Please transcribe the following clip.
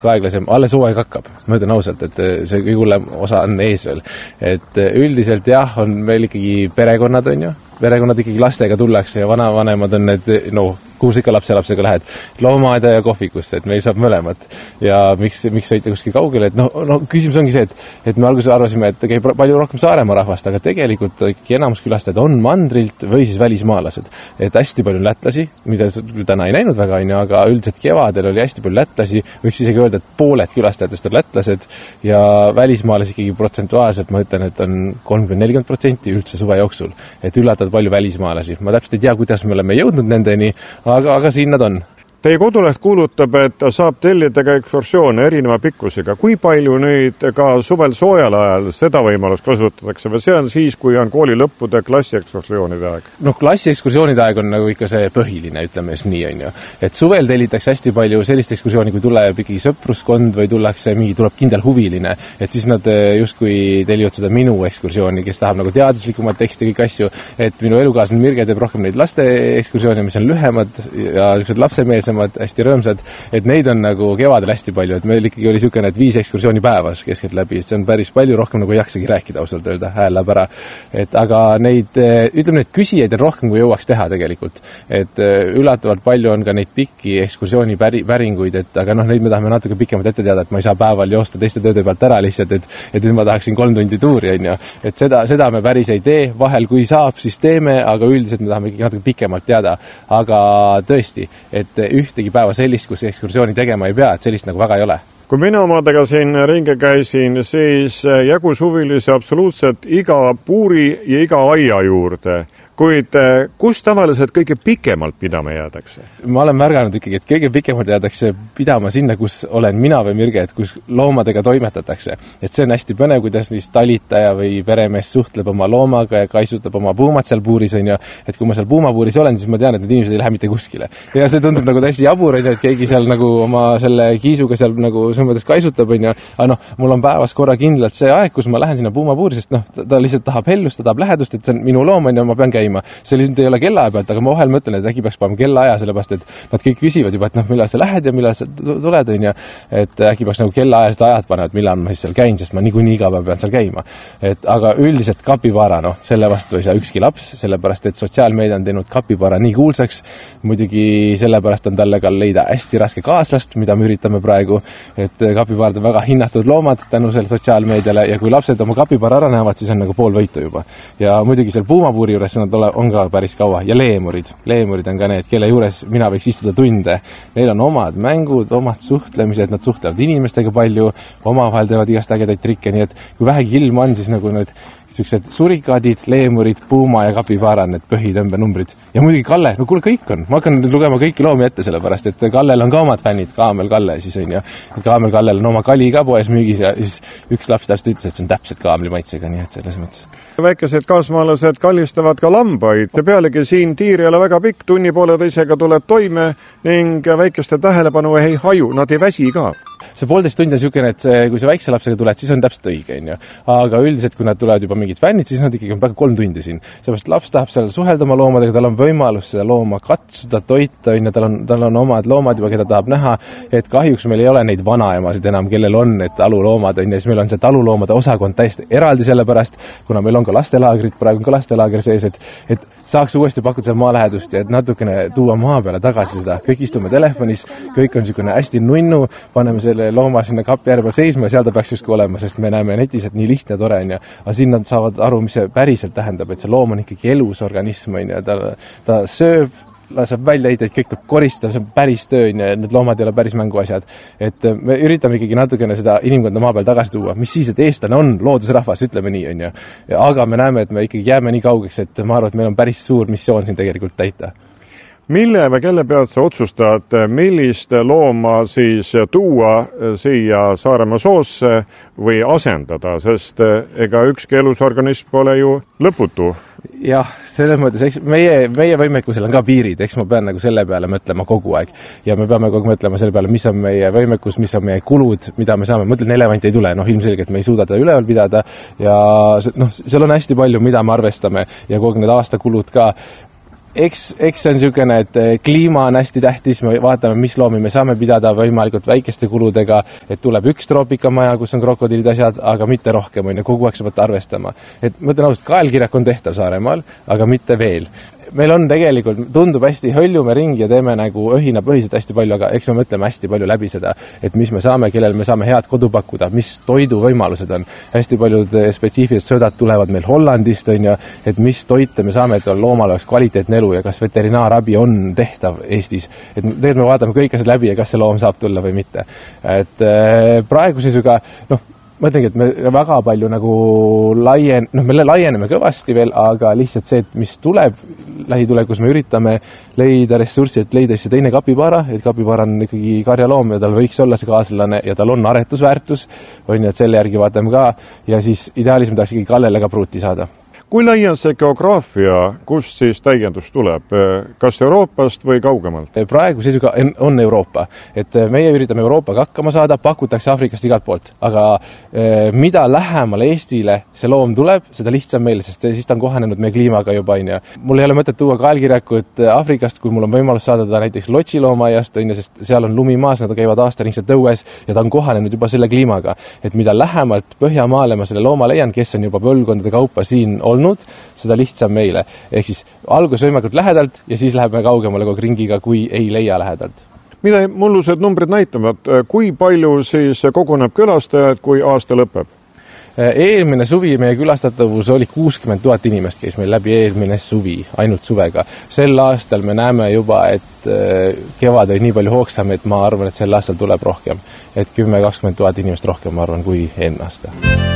aeglasem, alles hooaeg hakkab, ma ütlen ausalt, et see kõige hullem osa on ees veel. Et üldiselt jah, on veel ikkagi perekonnad, on ju, perekonnad ikkagi lastega tullakse ja vanavanemad on need, kuhu sa ikka lapselapsega lähed, loomaaeda ja kohvikusse, et meil saab mõlemat. Ja miks sõita kuskil kaugele, et küsimus ongi see, et me alguses arvasime, et käib palju rohkem Saaremaa rahvast, aga tegelikult ikkagi enamus külastajad on mandrilt või siis välismaalased. Et hästi palju lätlasi, mida täna ei näinud väga, aga üldiselt kevadel oli hästi palju lätlasi, võiks isegi öelda, et pooled külastajatest on lätlased ja välismaalasi ikkagi protsentuaalselt, ma ütlen, et on 30-40% üldse suve jooksul, et üllatavad palju välismaalasi. Ma täpselt ei tea, kuidas me oleme jõudnud nendeni, aga siin nad on. Teie koduleht kuulutab, et saab tellida ka ekskursioone erineva pikkusega. Kui palju nüüd ka suvel soojal ajal seda võimalust kasutatakse või see on siis, kui on kooli lõppude klassiekskursioonide aeg? Klassiekskursioonide aeg on nagu ikka see põhiline, ütleme siis nii on ju. Et suvel tellitakse hästi palju sellist ekskursiooni, kui tuleb ikkagi sõpruskond või tuleb kindel huviline, et siis nad justkui tellivad seda minu ekskursiooni, kes tahab nagu teaduslikumat teksti kõik asju, et minu elukaaslane Mirge teeb rohkem neid laste ekskursioone, mis on lühemad ja lapsemeelsemad, hästi rõõmsad, et neid on nagu kevadel hästi palju, et meil ikkagi oli niisugune, et 5 ekskursiooni päevas keskelt läbi, et see on päris palju rohkem nagu ei jaksagi rääkida ausalt öelda, hääl läheb ära. Et aga ütleme, neid küsijaid on rohkem, kui jõuaks teha tegelikult. Et üllatavalt palju on ka neid pikki ekskursiooni päringuid, et aga neid me tahame natuke pikemalt ette teada, et ma ei saa päeval joosta teiste tööde pealt ära lihtsalt, et nüüd ma tahaksin 3 tundi tuuri, on ju. Et seda me päris ei tee, vahel kui saab, siis teeme, aga üldiselt me tahame ikkagi natuke pikemalt teada. Aga tõesti, et ühtegi päeva sellist, kus ekskursiooni tegema ei pea, et sellist nagu väga ei ole. Kui mina omadega siin ringi käisin, siis jagus huvilisi absoluutselt iga puuri ja iga aia juurde. Kuid kus tavaliselt kõige pikemalt pidama jäädakse? Ma olen märganud ikkagi, et kõige pikemalt jäädakse pidama sinna, kus olen mina või Mirge, et kus loomadega toimetatakse. Et see on hästi põnev, kuidas niist talitaja või peremees suhtleb oma loomaga ja kaisutab oma puumad seal puuris, on ju. Et kui ma seal puumapuuris olen, siis ma tean, et need inimesed ei lähe mitte kuskile. Ja see tundub nagu täiesti jabur, et keegi seal nagu oma selle kiisuga seal nagu sõmmedes kaisutab, on ju. Aga mul on päevas korra kindlalt see aeg, kus ma lähen sinna puumapuuri, sest ta lihtsalt tahab hellust, ta tahab lähedust, et see on minu loom, on ju, ma pean käima. See lihtsalt ei ole kellaaja pealt, aga ma vahel mõtlen, et äkki peaks panema kellaaja, sellepärast, et nad kõik küsivad juba, et millal sa lähed ja millal sa tuled, on ju, et äkki peaks nagu kellaaja seda ajad panema, et millal ma siis seal käin, sest ma niikuinii iga päev pean seal käima. Aga üldiselt kapibara, selle vastu ei saa ükski laps, sellepärast, et sotsiaalmeedia on teinud kapibara nii kuulsaks, muidugi sellepärast on talle ka leida hästi raske kaaslast, mida me üritame praegu, et kapibarad on väga hinnatud loomad tänu selle sotsiaalmeediale ja kui lapsed oma kapibara ära näevad, siis on nagu pool võitu juba. Ja muidugi seal puumapuuri juures nad on ka päris kaua ja leemurid on ka need, kelle juures mina võiks istuda tunde. Neil on omad mängud, omad suhtlemised, nad suhtlevad inimestega palju, omavahel teevad igast ägedaid trikke, nii et kui vähegi ilm on, siis nagu need sellised surikaadid, leemurid, puuma ja kapibara, need põhitõmbenumbrid. Ja muidugi Kalle, kuule kõik on. Ma hakkan lugema kõiki loomi ette sellepärast, et Kallel on ka omad fännid, Kaamel Kalle siis on ju. Kaamel Kallel on oma kali ka poes müügis ja siis üks laps täpselt ütles, et see on täpselt Kaamli maitsega, nii et selles mõttes. Väikesed kaasmaalased kallistavad ka lambaid ja pealegi siin tiir ei ole väga pikk, tunni poole teisega tuleb toime ning väikeste tähelepanu ei haju, nad ei väsi ka. See 1,5 tundi on niisugune, et kui sa väikse lapsega tuled, siis on täpselt õige, on ju. Aga üldiselt, kui nad tulevad juba mingid fännid, siis nad ikkagi on väga 3 tundi siin. Seepärast laps tahab seal suhelda oma loomadega, tal on võimalus seda looma katsuda, toita, tal on omad loomad juba, keda tahab näha, et kahjuks meil ei ole neid vanaemasid enam, kellel on need taluloomad, on ja siis meil on see taluloomade osakond täiesti eraldi sellepärast, kuna meil on ka lastelaagrid, praegu on ka lastelaager sees, et saaks uuesti pakkuda seal maalähedust ja et natukene tuua maa peale tagasi seda. Kõik istume telefonis, kõik on niisugune hästi nunnu, paneme selle looma sinna kapi järvel seisma ja seal ta peaks justkui olema, sest me näeme netis, et nii lihtne ja tore on ja aga siin nad saavad aru, mis see päriselt tähendab, et see loom on ikkagi elus organism on ja ta sööb, laseb välja heideid, kõik tuleb koristada, see on päris töö ja need loomad ei ole päris mänguasjad. Et me üritame ikkagi natukene seda inimkonda maa peal tagasi tuua, mis siis, et eestlane on loodusrahvas, ütleme nii on ju. Aga me näeme, et me ikkagi jääme nii kaugeks, et ma arvan, et meil on päris suur missioon siin tegelikult täita. Mille või kelle pealt sa otsustad, millist looma siis tuua siia Saaremaa soosse või asendada, sest ega ükski elusorganism pole ju lõputu? Jah, selles mõttes, eks meie võimekusel on ka piirid, eks ma pean nagu selle peale mõtlema kogu aeg ja me peame kogu mõtlema selle peale, mis on meie võimekus, mis on meie kulud, mida me saame, mõtlen elevant ei tule, ilmselgelt me ei suuda ta üleval pidada ja seal on hästi palju, mida me arvestame ja kogu need aastakulud ka. Eks see on niisugune, et kliima on hästi tähtis, me vaatame, mis loomi me saame pidada võimalikult väikeste kuludega, et tuleb üks troopikammaja, kus on krokodillid asjad, aga mitte rohkem, kogu aeg sa pead arvestama. Et ma ütlen ausalt, kaelkirjak on tehtav Saaremaal, aga mitte veel. Meil on tegelikult, tundub hästi, hõljume ringi ja teeme nagu õhinapõhiselt hästi palju, aga eks me mõtleme hästi palju läbi seda, et mis me saame, kellel me saame head kodu pakkuda, mis toiduvõimalused on. Hästi paljud spetsiifilised söödad tulevad meil Hollandist, et mis toite me saame, et loomal oleks kvaliteetne elu ja kas veterinaarabi on tehtav Eestis. Et tegelikult me vaatame kõik asjad läbi ja kas see loom saab tulla või mitte. Et praegu seisuga, ma ütlengi, et me väga palju nagu me laieneme kõvasti veel, aga lihtsalt see, et mis tuleb lähitulekus, me üritame leida ressurssi, et leida see teine kapibara, et kapibara on ikkagi karjaloom ja tal võiks olla see kaaslane ja tal on aretusväärtus, et selle järgi vaatame ka ja siis ideaalis me tahaks ikkagi Kallele ka pruuti saada. Kui lai on see geograafia, kust siis täiendus tuleb? Kas Euroopast või kaugemalt? Praegu seisuga on Euroopa. Et meie üritame Euroopaga hakkama saada, pakutakse Afrikast igalt poolt. Aga mida lähemal Eestile see loom tuleb, seda lihtsam meile, sest siis ta on kohanenud meie kliimaga juba. Mul ei ole mõtet tuua kaelkirjakut Afrikast, kui mul on võimalus saada ta näiteks lotšiloomaiast, sest seal on lumi maas, nad käivad aastaringselt õues ja ta on kohanenud juba selle kliimaga. Et mida lähemalt Põhjamaale ma selle looma leian, kes on juba põlvkondade kaupa siin olnud, seda lihtsam meile. Ehk siis algus võimalikult lähedalt ja siis läheme kaugemale kogu ringiga, kui ei leia lähedalt. Mida mullused numbrid näitavad? Kui palju siis koguneb külastajad, kui aasta lõpeb? Eelmine suvi meie külastatavus oli 60 000 inimest, käis meil läbi eelmine suvi, ainult suvega. Sel aastal me näeme juba, et kevad oli nii palju hoogsam, et ma arvan, et sel aastal tuleb rohkem. Et 10-20 000 inimest rohkem, ma arvan, kui eelmine aasta.